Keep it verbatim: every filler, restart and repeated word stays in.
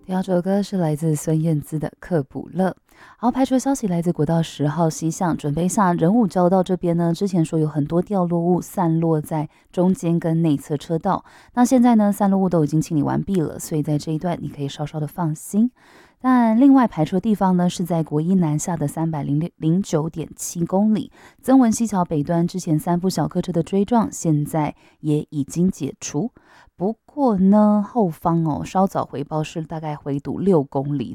第二首歌是来自孙燕姿的《克卜勒》。好，排除消息来自国道十号西向，准备下仁武交道这边呢，之前说有很多掉落物散落在中间跟内侧车道，那现在呢，散落物都已经清理完毕了，所以在这一段你可以稍稍的放心。但另外排除的地方呢，是在国一南下的三百零九点七公里，曾文溪桥北端之前三部小客车的追撞，现在也已经解除。不过呢，后方哦稍早回报是大概回堵六公里